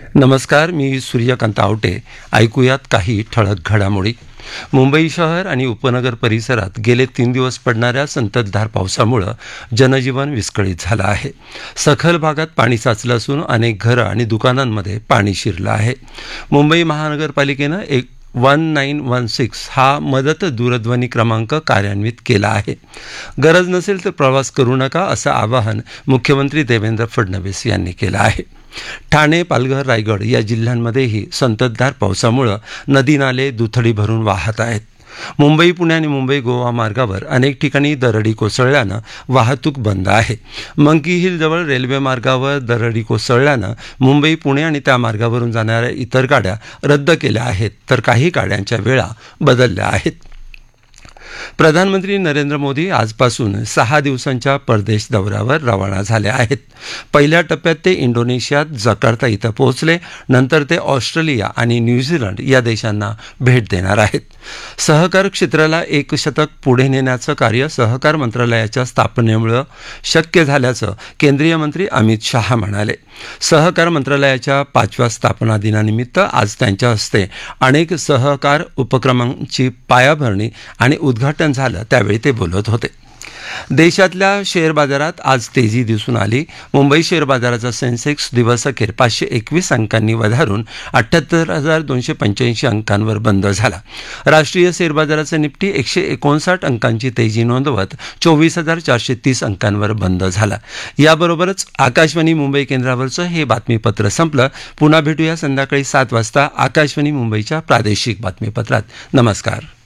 नमस्कार, मी सूर्यकांत आवटे. ऐकूयात काही ठळक घडामोडी. मुंबई शहर आणि उपनगर परिसरात गेले 3 दिवस पडणाऱ्या संततधार पावसामुळं जनजीवन विस्कळीत झालं आहे. सखल भागात पाणी साचलं असून अनेक घरं आणि दुकानांमध्ये पाणी शिरलं आहे. मुंबई महानगरपालिकेनं 1916 हा मदत दूरध्वनी क्रमांक कार्यान्वित केला आहे. गरज नसेल तर प्रवास करू नका असं आवाहन मुख्यमंत्री देवेंद्र फडणवीस यांनी केलं आहे. ठाणे, पालघर, रायगड या जिल्ह्यांमध्येही संततधार पावसामुळं नदी नाले दुथडी भरून वाहत आहेत. मुंबई पुणे आणि मुंबई गोवा मार्गावर अनेक ठिकाणी दरडी कोसळल्यानं वाहतूक बंद आहे. मंकी हिलजवळ रेल्वे मार्गावर दरडी कोसळल्यानं मुंबई पुणे आणि त्या मार्गावरून जाणाऱ्या इतर गाड्या रद्द केल्या आहेत, तर काही गाड्यांच्या वेळा बदलल्या आहेत. प्रधानमंत्री नरेंद्र मोदी आजपासून 6 दिवसांच्या परदेश दौऱ्यावर रवाना झाले आहेत. पहिल्या टप्प्यात ते इंडोनेशियात जकार्ता इथं पोहोचले. नंतर ते ऑस्ट्रेलिया आणि न्यूझीलंड या देशांना भेट देणार आहेत. सहकार क्षेत्राला 1 शतक पुढे नेण्याचं कार्य सहकार मंत्रालयाच्या स्थापनेमुळे शक्य झाल्याचं केंद्रीय मंत्री अमित शहा म्हणाले. सहकार मंत्रालयाच्या 5व्या स्थापना दिनानिमित्त आज त्यांच्या हस्ते अनेक सहकार उपक्रमांची पायाभरणी आणि उद्घाटन झालं, त्यावेळी ते बोलत होते. देशातल्या शेअर बाजारात आज तेजी दिसून आली. मुंबई शेअर बाजाराचा सेन्सेक्स दिवसअखेर 521 अंकांनी वधारून 78,285 अंकांवर बंद झाला. राष्ट्रीय शेअर बाजाराचा निफ्टी 159 अंकांची तेजी नोंदवत 24,430 अंकांवर बंद झाला. याबरोबरच आकाशवाणी मुंबई केंद्रावरचं हे बातमीपत्र संपलं. पुन्हा भेटूया संध्याकाळी 7 वाजता आकाशवाणी मुंबईच्या प्रादेशिक बातमीपत्रात. नमस्कार.